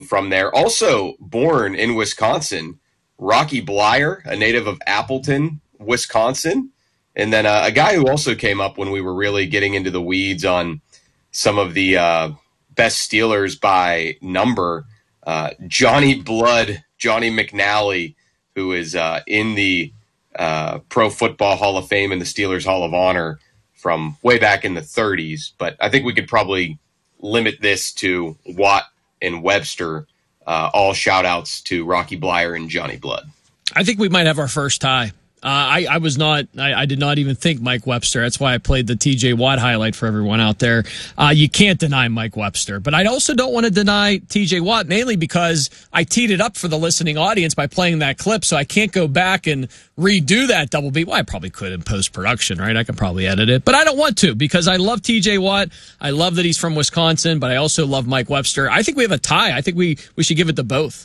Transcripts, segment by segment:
from there. Also born in Wisconsin, Rocky Bleier, a native of Appleton, Wisconsin. And then a guy who also came up when we were really getting into the weeds on some of the best Steelers by number, Johnny Blood, Johnny McNally, who is in the Pro Football Hall of Fame and the Steelers Hall of Honor from way back in the 30s. But I think we could probably limit this to Watt and Webster. All shout-outs to Rocky Bleier and Johnny Blood. I think we might have our first tie. I did not even think Mike Webster. That's why I played the TJ Watt highlight for everyone out there. You can't deny Mike Webster, but I also don't want to deny TJ Watt, mainly because I teed it up for the listening audience by playing that clip, so I can't go back and redo that double beat. Well, I probably could in post-production, right? I could probably edit it, but I don't want to because I love TJ Watt. I love that he's from Wisconsin, but I also love Mike Webster. I think we have a tie. I think we should give it to both.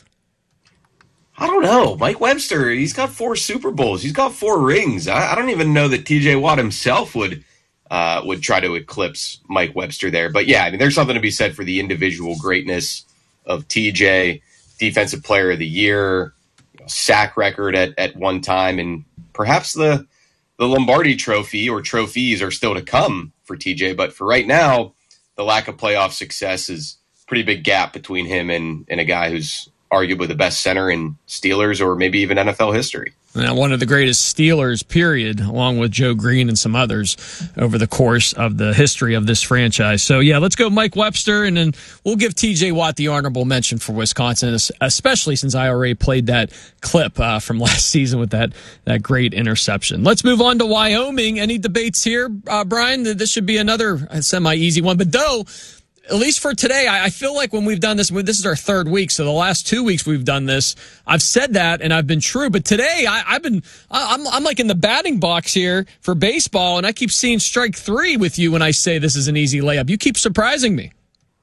I don't know. Mike Webster, he's got 4 Super Bowls. He's got 4 rings. I don't even know that TJ Watt himself would try to eclipse Mike Webster there. But yeah, I mean, there's something to be said for the individual greatness of TJ, Defensive Player of the Year, sack record at one time, and perhaps the Lombardi Trophy or trophies are still to come for TJ. But for right now, the lack of playoff success is a pretty big gap between him and a guy who's arguably the best center in Steelers or maybe even NFL history. Now, one of the greatest Steelers, period, along with Joe Green and some others over the course of the history of this franchise. So, yeah, let's go Mike Webster, and then we'll give TJ Watt the honorable mention for Wisconsin, especially since I already played that clip from last season with that great interception. Let's move on to Wyoming. Any debates here, Brian? This should be another semi-easy one, but though, at least for today, I feel like when we've done this is our 3rd week. So the last 2 weeks we've done this, I've said that and I've been true. But today I'm like in the batting box here for baseball, and I keep seeing strike 3 with you when I say this is an easy layup. You keep surprising me.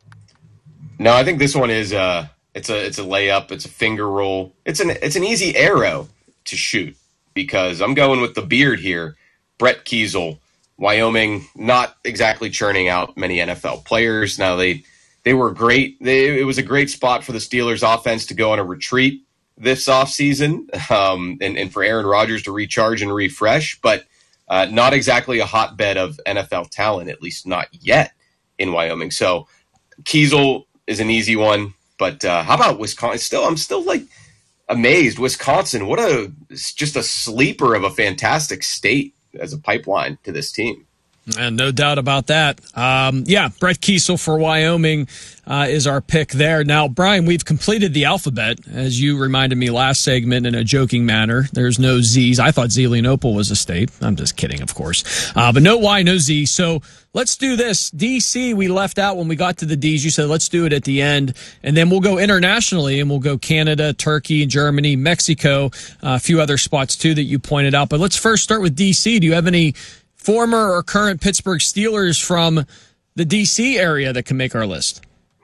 No, I think this one is it's a layup. It's a finger roll. It's an easy arrow to shoot because I'm going with the beard here, Brett Keisel. Wyoming not exactly churning out many NFL players. Now they were great. It was a great spot for the Steelers offense to go on a retreat this offseason and for Aaron Rodgers to recharge and refresh, but not exactly a hotbed of NFL talent, at least not yet in Wyoming. So Keisel is an easy one, but how about Wisconsin? I'm still like amazed. Wisconsin, just a sleeper of a fantastic state as a pipeline to this team. And no doubt about that. Brett Keisel for Wyoming is our pick there. Now, Brian, we've completed the alphabet, as you reminded me last segment in a joking manner. There's no Z's. I thought Zelienople was a state. I'm just kidding, of course. But no Y, no Z. So let's do this. D.C. we left out when we got to the D's. You said let's do it at the end. And then we'll go internationally, and we'll go Canada, Turkey, Germany, Mexico, a few other spots, too, that you pointed out. But let's first start with D.C. Do you have any former or current Pittsburgh Steelers from the D.C. area that can make our list?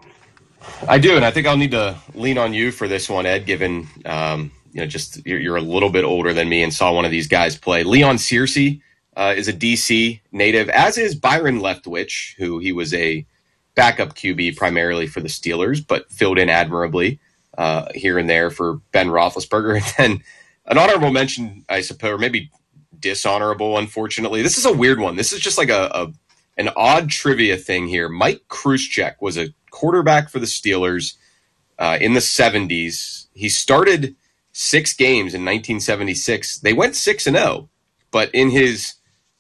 I do, and I think I'll need to lean on you for this one, Ed, given you're a little bit older than me and saw one of these guys play. Leon Searcy is a D.C. native, as is Byron Leftwich, who he was a backup QB primarily for the Steelers, but filled in admirably here and there for Ben Roethlisberger. And then an honorable mention, I suppose, or maybe dishonorable, unfortunately. This is a weird one. This is just like an odd trivia thing here. Mike Krzyzewski was a quarterback for the Steelers in the 70s. He started 6 games in 1976. They went 6-0, but in his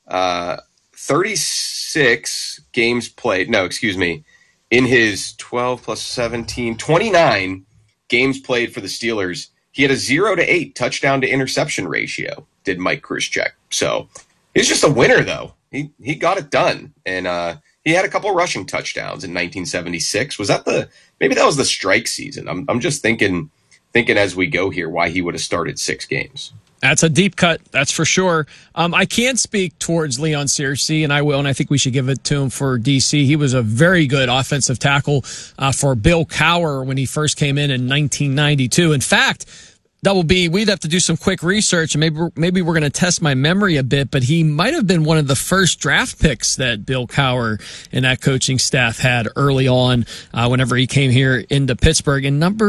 36 games played, in his 12 plus 17, 29 games played for the Steelers, he had a 0-8 touchdown to interception ratio, did Mike Krzyzewski. So he's just a winner, though. He got it done. And he had a couple rushing touchdowns in 1976. Maybe that was the strike season. I'm just thinking as we go here why he would have started 6 games. That's a deep cut, that's for sure. I can't speak towards Leon Searcy, and I will, and I think we should give it to him for D.C. He was a very good offensive tackle for Bill Cowher when he first came in 1992. In fact, Double B, we'd have to do some quick research, and maybe we're going to test my memory a bit, but he might have been one of the first draft picks that Bill Cowher and that coaching staff had early on whenever he came here into Pittsburgh. And number